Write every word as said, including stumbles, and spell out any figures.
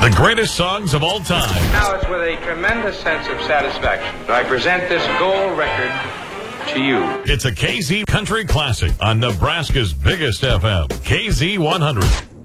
The greatest songs of all time. Now it's with a tremendous sense of satisfaction that I present this gold record to you. It's a K Z Country Classic on Nebraska's biggest F M, K Z one hundred.